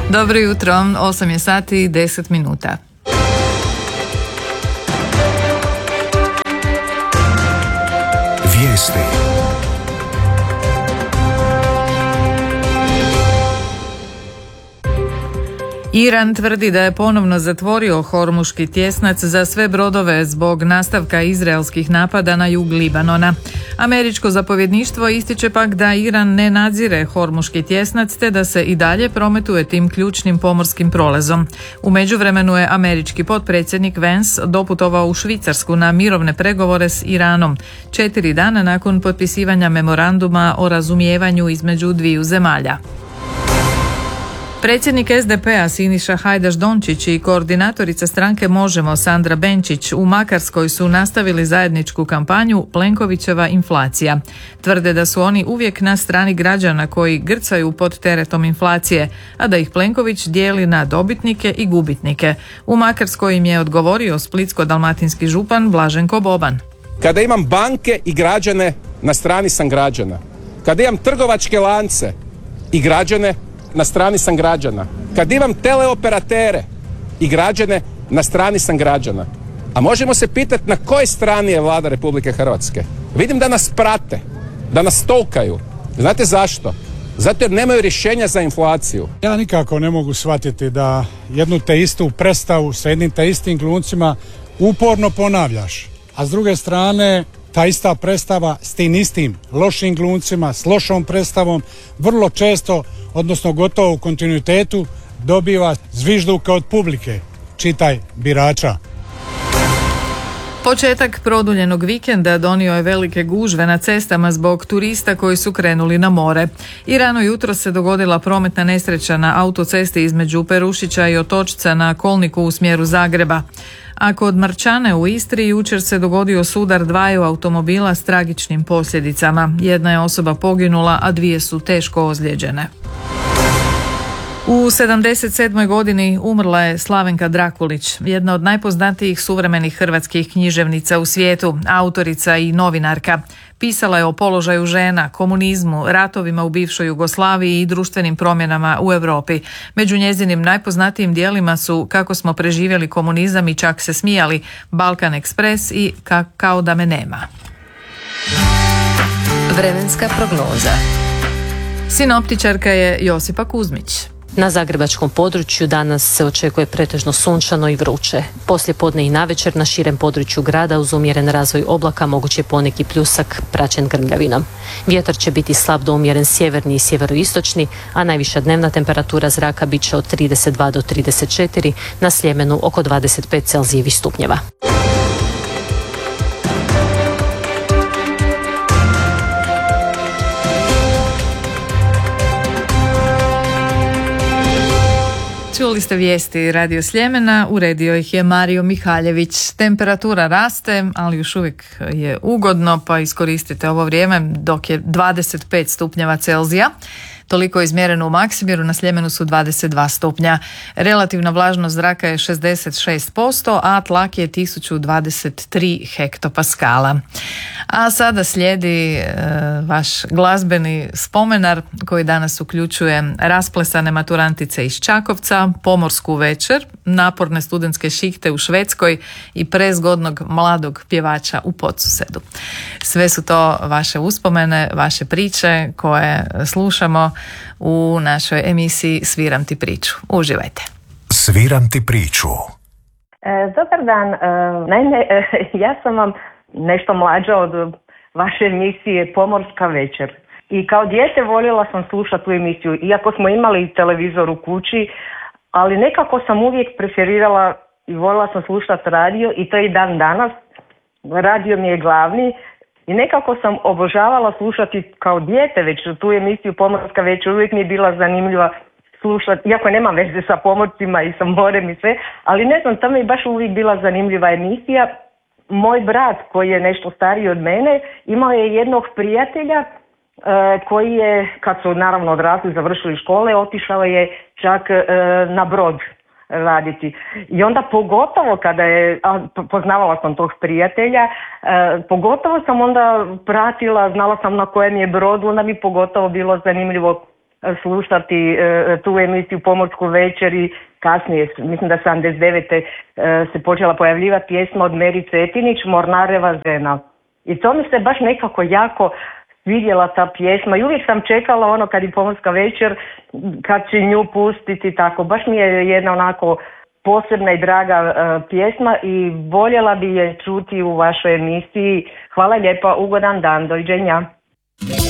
Dobro jutro, 8 je sati i 10 minuta. Vijesti. Iran tvrdi da je ponovno zatvorio Hormuški tjesnac za sve brodove zbog nastavka izraelskih napada na jug Libanona. Američko zapovjedništvo ističe pak da Iran ne nadzire Hormuški tjesnac te da se i dalje prometuje tim ključnim pomorskim prolazom. U međuvremenu je američki potpredsjednik Vance doputovao u Švicarsku na mirovne pregovore s Iranom, 4 dana nakon potpisivanja memoranduma o razumijevanju između dviju zemalja. Predsjednik SDP-a Siniša Hajdaš-Dončić i koordinatorica stranke Možemo Sandra Benčić u Makarskoj su nastavili zajedničku kampanju Plenkovićeva inflacija. Tvrde da su oni uvijek na strani građana koji grcaju pod teretom inflacije, a da ih Plenković dijeli na dobitnike i gubitnike. U Makarskoj im je odgovorio splitsko-dalmatinski župan Blaženko Boban. Kada imam banke i građane, na strani sam građana. Kada imam trgovačke lance i građane, na strani sam građana. Kad imam teleoperatere i građane, na strani sam građana. A možemo se pitati na kojoj strani je Vlada Republike Hrvatske. Vidim da nas prate, da nas stalkaju. Znate zašto? Zato jer nemaju rješenja za inflaciju. Ja nikako ne mogu shvatiti da jednu te istu predstavu sa jednim te istim gluncima uporno ponavljaš. A s druge strane, ta ista predstava s tim istim lošim gluncima, s lošom predstavom, vrlo često, odnosno gotovo u kontinuitetu, dobiva zvižduka od publike, čitaj birača. Početak produljenog vikenda donio je velike gužve na cestama zbog turista koji su krenuli na more. I rano jutro se dogodila prometna nesreća na autocesti između Perušića i Otočca na kolniku u smjeru Zagreba. A kod Marčane u Istri jučer se dogodio sudar dvaju automobila s tragičnim posljedicama. Jedna je osoba poginula, a dvije su teško ozlijeđene. U 77. godini umrla je Slavenka Drakulić, jedna od najpoznatijih suvremenih hrvatskih književnica u svijetu, autorica i novinarka. Pisala je o položaju žena, komunizmu, ratovima u bivšoj Jugoslaviji i društvenim promjenama u Europi. Među njezinim najpoznatijim dijelima su Kako smo preživjeli komunizam i čak se smijali, Balkan Ekspres i Kao da me nema. Vremenska prognoza. Sinoptičarka je Josipa Kuzmić. Na zagrebačkom području danas se očekuje pretežno sunčano i vruće. Poslijepodne i navečer na širem području grada uz umjeren razvoj oblaka moguće poneki pljusak praćen grmljavinom. Vjetar će biti slab do umjeren sjeverni i sjeveroistočni, a najviša dnevna temperatura zraka bit će od 32 do 34, na Sljemenu oko 25 Celzijevih stupnjeva. Čuli ste vijesti Radio Sljemena, uredio ih je Mario Mihaljević. Temperatura raste, ali još uvijek je ugodno, pa iskoristite ovo vrijeme dok je 25 stupnjeva Celzija. Toliko je izmjereno u Maksimiru, na Sljemenu su 22 stupnja. Relativna vlažnost zraka je 66%, a tlak je 1023 hektopaskala. A sada slijedi vaš glazbeni spomenar koji danas uključuje rasplesane maturantice iz Čakovca, pomorsku večer, naporne studentske šihte u Švedskoj i prezgodnog mladog pjevača u Podsusedu. Sve su to vaše uspomene, vaše priče koje slušamo u našoj emisiji Sviram ti priču. Uživajte. Sviram ti priču. Dobar dan. Naime, ja sam vam nešto mlađa od vaše emisije Pomorska večer. I kao dijete voljela sam slušati tu emisiju, iako smo imali televizor u kući, ali nekako sam uvijek preferirala i voljela sam slušati radio i to i dan danas. Radio mi je glavni. I nekako sam obožavala slušati kao dijete već tu emisiju Pomorska večer, uvijek mi je bila zanimljiva slušati, iako nema veze sa pomorcima i sa morem i sve, ali ne znam, to mi je baš uvijek bila zanimljiva emisija. Moj brat koji je nešto stariji od mene imao je jednog prijatelja koji je, kad su naravno odrasli, završili škole, otišao je čak na brod raditi. I onda pogotovo kada je, poznavala sam tog prijatelja, pogotovo sam onda pratila, znala sam na kojem je brodu, onda mi pogotovo bilo zanimljivo slušati tu emisiju Pomorsku večer i kasnije, mislim da 79. Se počela pojavljivati pjesma od Merice Etinić, Mornareva žena. I to mi se baš nekako jako vidjela ta pjesma i uvijek sam čekala ono kad je Pomorska večer, kad će nju pustiti tako. Baš mi je jedna onako posebna i draga pjesma i voljela bi je čuti u vašoj emisiji. Hvala lijepa, ugodan dan, doviđenja.